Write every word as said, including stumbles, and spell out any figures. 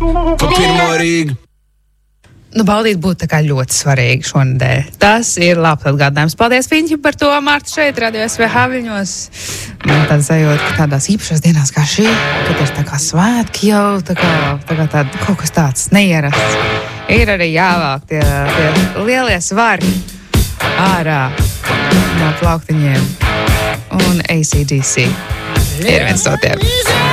Pa pirmo Rīgu. Nu, baudīt būtu tā kā ļoti svarīgi šonadēļ. Tas ir labs atgādinājums. Paldies, Fiņķi, par to. Marta šeit, Radio S V Haviļņos. Man tāda sajūta, ka tādās īpašās dienās kā šī, kad ir tā kā svētki jau, tā kā, tā kā tāda, kaut kas tāds neierasts. Ir arī jāvāk tie, tie lielie svari ārā no plauktiņiem. Un A C D C ir viens no tiem.